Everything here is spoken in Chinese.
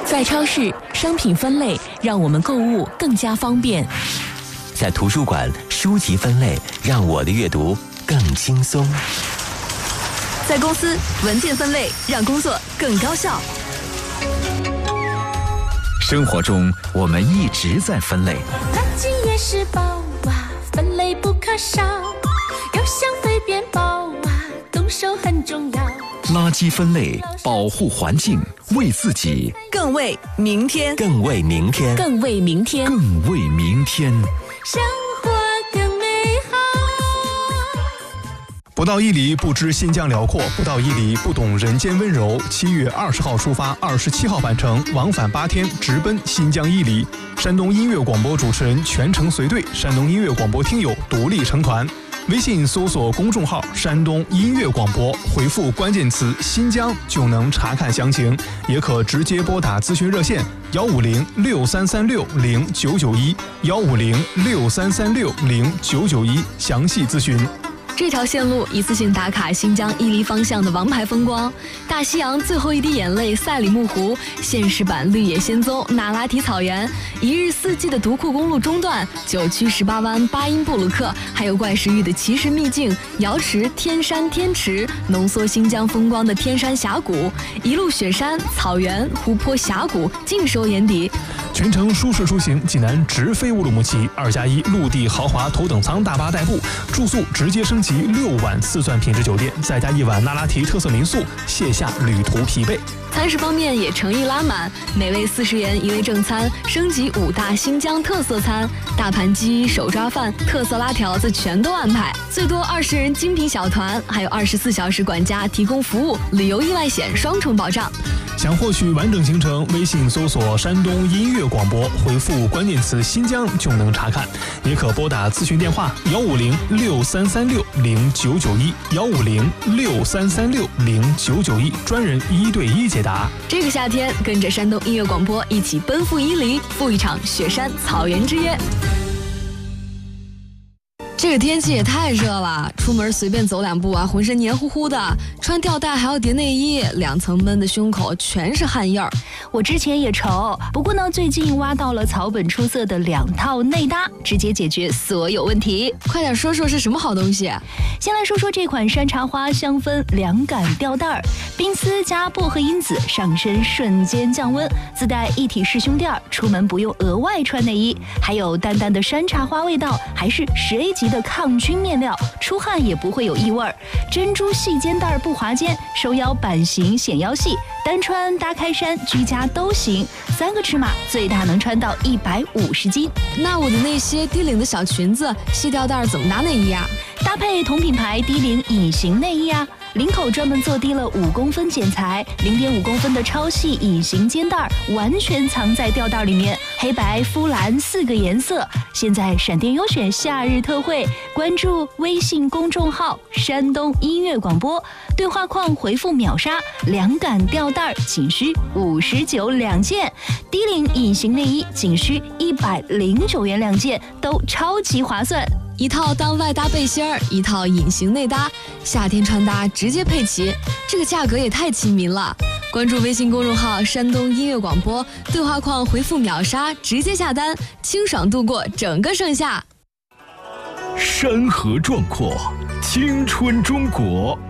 在超市，商品分类让我们购物更加方便； 在图书馆，书籍分类让我的阅读更轻松； 在公司，文件分类让工作更高效。 生活中，我们一直在分类。 垃圾也是宝啊，分类不可少。有想对边宝啊，动手很重要。 垃圾分类，保护环境，为自己， 更为明天， 更为明天， 更为明天， 更为明天。 生活更美好。 不到1里不知新疆辽阔，不到1里不懂人间温柔。7月20号出发，27号返程，往返8天，直奔新疆伊犁。山东音乐广播主持人全程随队，山东音乐广播听友独立成团。微信搜索公众号山东音乐广播，回复关键词新疆就能查看详情，也可直接拨打咨询热线15063360991，15063360991，详细咨询。 这条线路一次性打卡新疆伊犁方向的王牌风光：大西洋最后一滴眼泪赛里木湖、现实版绿野仙踪那拉提草原、一日四季的独库公路中段、9曲18湾巴音布鲁克，还有怪石峪的奇石秘境、瑶池、天山天池，浓缩新疆风光的天山峡谷，一路雪山、草原、湖泊、峡谷尽收眼底。 全程舒适出行，济南直飞乌鲁木齐，2+1陆地豪华头等舱大巴代步，住宿直接升级6晚4钻品质酒店，再加1晚那拉提特色民宿，卸下旅途疲惫。 餐食方面也诚意拉满，每位40元一位正餐，升级5大新疆特色餐，大盘鸡、手抓饭、特色拉条子全都安排，最多20人精品小团，还有24小时管家提供服务，旅游意外险双重保障。 想获取完整行程，微信搜索山东音乐广播，回复关键词新疆就能查看，也可拨打咨询电话15063360991，15063360991，专人1对1解答。 这个夏天，跟着山东音乐广播一起奔赴伊犁，赴一场雪山草原之约。这个天气也太热了，出门随便走2步啊，浑身黏糊糊的，穿吊带还要叠内衣，2层闷的胸口全是汗印儿。 我之前也愁，不过呢，最近挖到了草本出色的2套内搭，直接解决所有问题。 快点说说是什么好东西？ 先来说说这款山茶花香氛凉感吊带儿，冰丝加薄荷因子，上身瞬间降温，自带一体式胸垫，出门不用额外穿内衣，还有淡淡的山茶花味道，还是10A级的抗菌面料，出汗也不会有异味。珍珠细肩带不滑肩，收腰版型显腰细，单穿搭开衫居家都行，3个尺码最大能穿到150斤。 那我的那些低领的小裙子、细吊带怎么搭内衣啊？ 搭配同品牌低领隐形内衣啊，领口专门做低了5公分剪裁，0.5公分的超细隐形肩带，完全藏在吊带里面，黑白肤蓝4个颜色。现在闪电优选夏日特惠，关注微信公众号山东音乐广播，对话框回复秒杀，凉感吊带仅需59 2件，低领隐形内衣仅需109元2件，都超级划算。 一套当外搭背心儿，一套隐形内搭，夏天穿搭直接配齐，这个价格也太亲民了。关注微信公众号山东音乐广播，对话框回复秒杀，直接下单，清爽度过整个盛夏。 山河壮阔，青春中国。